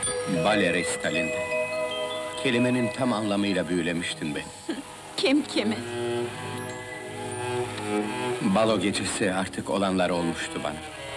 Bale resitalinde. Kelimenin tam anlamıyla büyülemiştin beni. Kim kimi? Balo gecesi artık olanlar olmuştu bana.